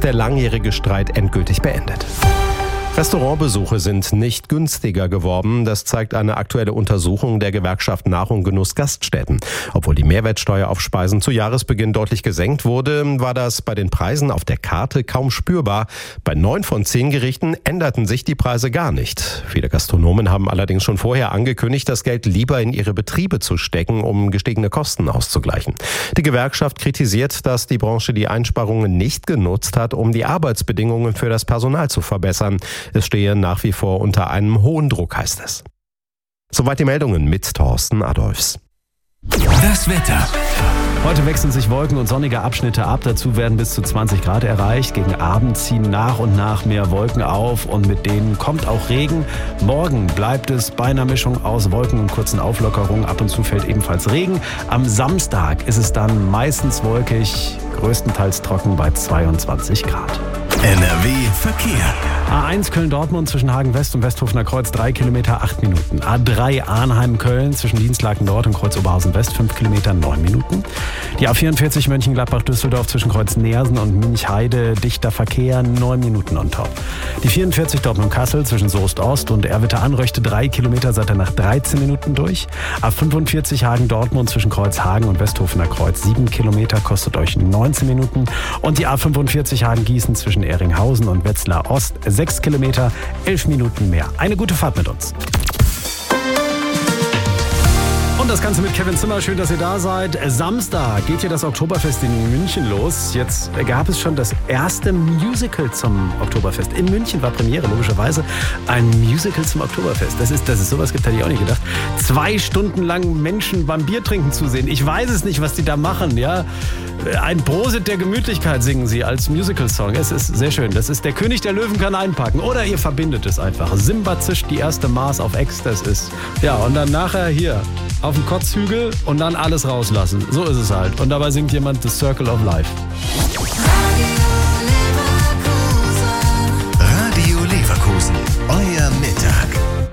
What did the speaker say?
der langjährige Streit endgültig beendet. Restaurantbesuche sind nicht günstiger geworden. Das zeigt eine aktuelle Untersuchung der Gewerkschaft Nahrung Genuss Gaststätten. Obwohl die Mehrwertsteuer auf Speisen zu Jahresbeginn deutlich gesenkt wurde, war das bei den Preisen auf der Karte kaum spürbar. Bei 9 von 10 Gerichten änderten sich die Preise gar nicht. Viele Gastronomen haben allerdings schon vorher angekündigt, das Geld lieber in ihre Betriebe zu stecken, um gestiegene Kosten auszugleichen. Die Gewerkschaft kritisiert, dass die Branche die Einsparungen nicht genutzt hat, um die Arbeitsbedingungen für das Personal zu verbessern. Es stehe nach wie vor unter einem hohen Druck, heißt es. Soweit die Meldungen mit Thorsten Adolfs. Das Wetter. Heute wechseln sich Wolken und sonnige Abschnitte ab. Dazu werden bis zu 20 Grad erreicht. Gegen Abend ziehen nach und nach mehr Wolken auf und mit denen kommt auch Regen. Morgen bleibt es bei einer Mischung aus Wolken und kurzen Auflockerungen. Ab und zu fällt ebenfalls Regen. Am Samstag ist es dann meistens wolkig, größtenteils trocken bei 22 Grad. NRW Verkehr. A1 Köln-Dortmund zwischen Hagen-West und Westhofener Kreuz 3 Kilometer 8 Minuten. A3 Arnheim-Köln zwischen Dienstlaken-Nord und Kreuz-Oberhausen-West 5 Kilometer 9 Minuten. Die A44 Mönchengladbach-Düsseldorf zwischen Kreuz-Neersen und Münchheide dichter Verkehr 9 Minuten on top. Die 44 Dortmund-Kassel zwischen Soest-Ost und Erwitte-Anröchte 3 Kilometer seid ihr nach 13 Minuten durch. A45 Hagen-Dortmund zwischen Kreuzhagen und Westhofener Kreuz 7 Kilometer kostet euch 19 Minuten. Und die A45 Hagen-Gießen zwischen Ehringhausen und Wetzlar Ost 6 Kilometer, 11 Minuten mehr. Eine gute Fahrt mit uns. Und das Ganze mit Kevin Zimmer. Schön, dass ihr da seid. Samstag geht hier das Oktoberfest in München los. Jetzt gab es schon das erste Musical zum Oktoberfest. In München war Premiere, logischerweise. Ein Musical zum Oktoberfest. Dass es sowas gibt, hätte ich auch nicht gedacht. 2 Stunden lang Menschen beim Biertrinken zusehen. Ich weiß es nicht, was die da machen, ja. Ein Prosit der Gemütlichkeit singen sie als Musical-Song. Es ist sehr schön. Das ist Der König der Löwen kann einpacken. Oder ihr verbindet es einfach. Simba zischt die erste Maß auf Ex, das ist. Ja, und dann nachher hier auf dem Kotzhügel und dann alles rauslassen. So ist es halt. Und dabei singt jemand The Circle of Life.